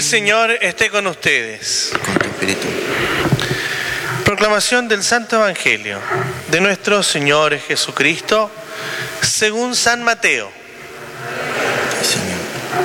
Señor esté con ustedes. Con tu espíritu. Proclamación del Santo Evangelio de nuestro Señor Jesucristo según San Mateo. Señor.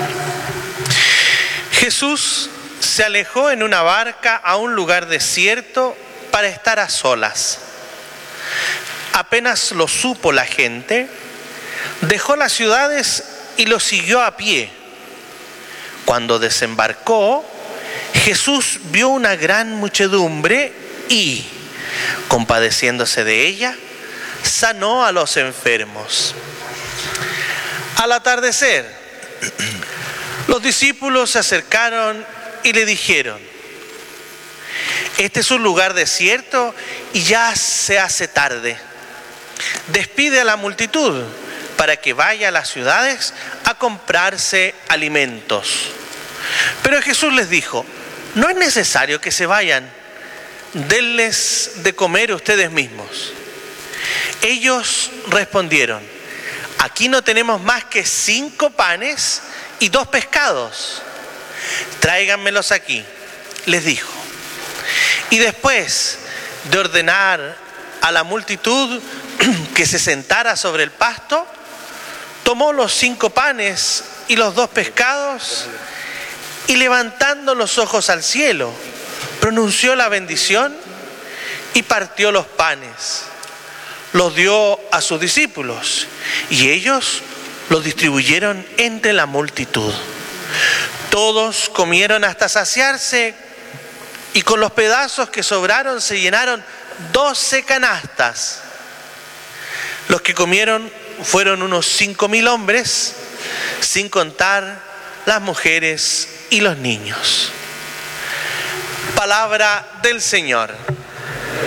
Jesús se alejó en una barca a un lugar desierto para estar a solas. Apenas lo supo la gente, dejó las ciudades y lo siguió a pie. Cuando desembarcó, Jesús vio una gran muchedumbre y, compadeciéndose de ella, sanó a los enfermos. Al atardecer, los discípulos se acercaron y le dijeron: este es un lugar desierto y ya se hace tarde. Despide a la multitud para que vaya a las ciudades a comprarse alimentos. Pero Jesús les dijo: no es necesario que se vayan, denles de comer ustedes mismos. Ellos respondieron: aquí no tenemos más que 5 panes y 2 pescados. Tráiganmelos aquí, les dijo. Y después de ordenar a la multitud que se sentara sobre el pasto, tomó los 5 panes y los 2 pescados y, levantando los ojos al cielo, pronunció la bendición y partió los panes. Los dio a sus discípulos y ellos los distribuyeron entre la multitud. Todos comieron hasta saciarse y con los pedazos que sobraron se llenaron 12 canastas. Los que comieron fueron unos 5.000 hombres, sin contar las mujeres y los niños. Palabra del Señor.